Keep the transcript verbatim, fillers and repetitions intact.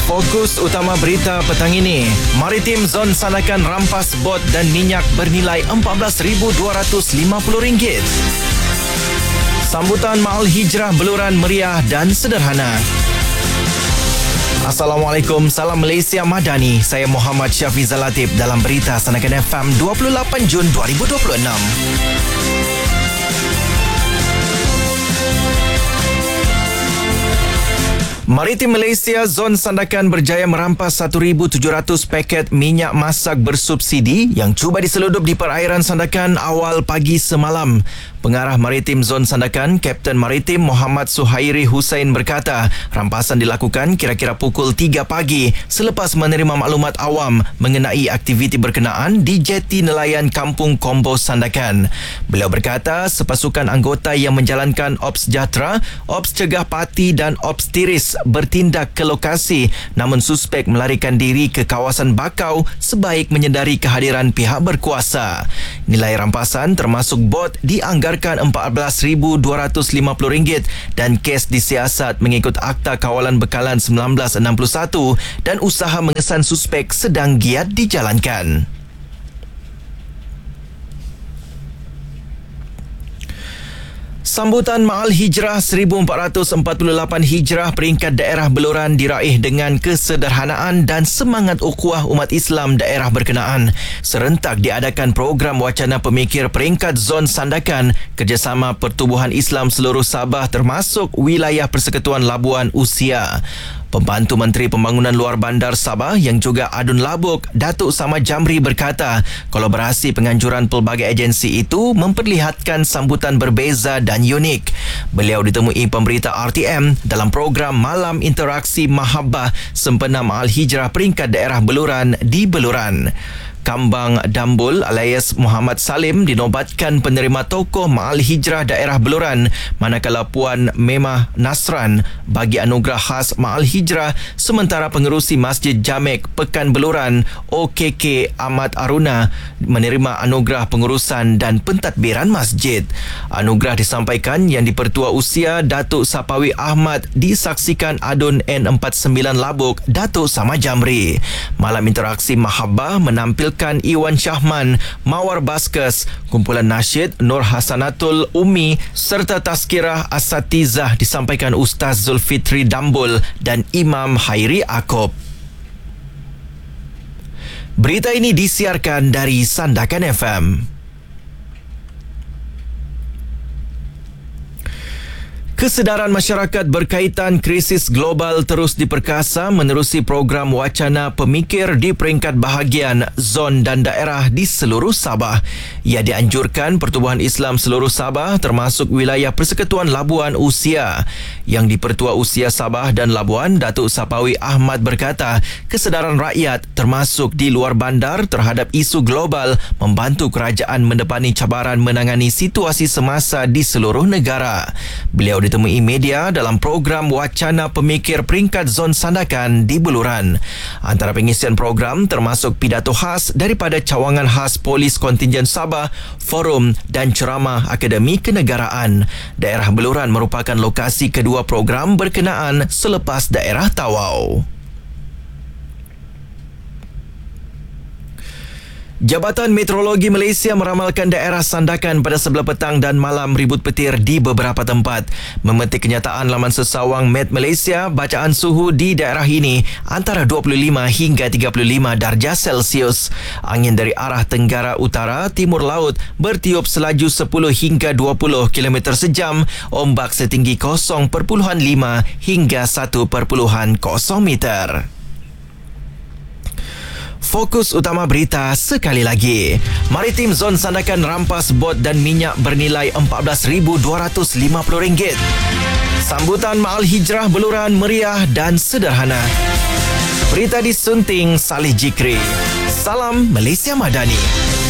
Fokus utama berita petang ini, Maritim Zon Sandakan rampas bot dan minyak bernilai empat belas ribu dua ratus lima puluh ringgit. Sambutan Ma'al Hijrah Beluran meriah dan sederhana. Assalamualaikum, salam Malaysia Madani. Saya Muhammad Syafizal Latif dalam berita Sandakan F M dua puluh lapan Jun dua ribu dua puluh enam. Maritim Malaysia Zon Sandakan berjaya merampas satu ribu tujuh ratus paket minyak masak bersubsidi yang cuba diseludup di perairan Sandakan awal pagi semalam. Pengarah Maritim Zon Sandakan, Kapten Maritim Muhammad Suhairi Hussein berkata, rampasan dilakukan kira-kira pukul tiga pagi selepas menerima maklumat awam mengenai aktiviti berkenaan di jeti nelayan Kampung Kombo Sandakan. Beliau berkata, sepasukan anggota yang menjalankan Ops Jatra, Ops Cegah Pati dan Ops Tiris bertindak ke lokasi, namun suspek melarikan diri ke kawasan Bakau sebaik menyedari kehadiran pihak berkuasa. Nilai rampasan termasuk bot dianggarkan empat belas ribu dua ratus lima puluh ringgit dan kes disiasat mengikut Akta Kawalan Bekalan seribu sembilan ratus enam puluh satu dan usaha mengesan suspek sedang giat dijalankan. Sambutan Ma'al Hijrah seribu empat ratus empat puluh lapan Hijrah peringkat daerah Beluran diraih dengan kesederhanaan dan semangat ukhuwah umat Islam daerah berkenaan. Serentak diadakan program wacana pemikir peringkat Zon Sandakan kerjasama Pertubuhan Islam seluruh Sabah termasuk wilayah Persekutuan Labuan Usia. Pembantu Menteri Pembangunan Luar Bandar Sabah yang juga Adun Labuk, Datuk Samad Jamri berkata, kolaborasi penganjuran pelbagai agensi itu memperlihatkan sambutan berbeza dan unik. Beliau ditemui pemberita R T M dalam program Malam Interaksi Mahabbah sempena Ma'al Hijrah peringkat daerah Beluran di Beluran. Kambang Dambul alias Muhammad Salim dinobatkan penerima tokoh Ma'al Hijrah daerah Beluran, manakala Puan Memah Nasran bagi anugerah khas Ma'al Hijrah, sementara pengerusi Masjid Jamek Pekan Beluran O K K Ahmad Aruna menerima anugerah pengurusan dan pentadbiran masjid. Anugerah disampaikan yang di-Pertua Usia Datuk Sapawi Ahmad disaksikan Adun N empat puluh sembilan Labuk Datuk Samad Jamri. Malam Interaksi Mahabbah menampilkan Iwan Syahman, Mawar Baskes, kumpulan nasyid Nur Hasanatul Umi serta tazkirah asatizah disampaikan Ustaz Zulfitri Dambul dan Imam Hairi Akop. Berita ini disiarkan dari Sandakan F M. Kesedaran masyarakat berkaitan krisis global terus diperkasa menerusi program wacana pemikir di peringkat bahagian zon dan daerah di seluruh Sabah. Ia dianjurkan Pertubuhan Islam seluruh Sabah termasuk wilayah Persekutuan Labuan Usia. Yang di-Pertua Usia Sabah dan Labuan, Datuk Sapawi Ahmad berkata, kesedaran rakyat termasuk di luar bandar terhadap isu global membantu kerajaan mendepani cabaran menangani situasi semasa di seluruh negara. Beliau ditemui media dalam program wacana pemikir peringkat Zon Sandakan di Beluran. Antara pengisian program termasuk pidato khas daripada cawangan khas Polis Kontingen Sabah, forum dan ceramah Akademi Kenegaraan. Daerah Beluran merupakan lokasi kedua program berkenaan selepas daerah Tawau. Jabatan Meteorologi Malaysia meramalkan daerah Sandakan pada sebelah petang dan malam ribut petir di beberapa tempat. Memetik kenyataan laman sesawang Met Malaysia, bacaan suhu di daerah ini antara dua puluh lima hingga tiga puluh lima darjah Celsius. Angin dari arah tenggara utara timur laut bertiup selaju sepuluh hingga dua puluh kilometer sejam, ombak setinggi kosong perpuluhan lima hingga satu perpuluhan kosong meter. Fokus utama berita sekali lagi. Maritim Zon Sandakan rampas bot dan minyak bernilai empat belas ribu dua ratus lima puluh ringgit. Sambutan Ma'al Hijrah Beluran meriah dan sederhana. Berita disunting Salih Jikri. Salam Malaysia Madani.